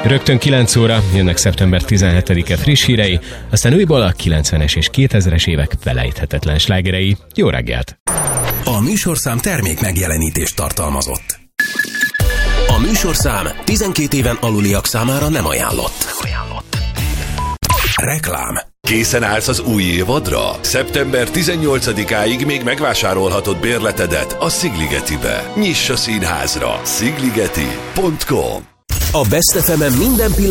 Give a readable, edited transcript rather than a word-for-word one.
Rögtön 9 óra jönnek szeptember 17-e friss hírei, aztán újból a 90-es és 2000-es évek felejthetetlen slágerei. Jó reggelt! A műsorszám termék megjelenítést tartalmazott. A műsorszám 12 éven aluliak számára nem ajánlott. Reklám. Készen állsz az új évadra? Szeptember 18-áig még megvásárolhatod bérletedet a Szigligetibe. Nyiss a színházra. szigligeti.com. A Best FM-en minden pillanat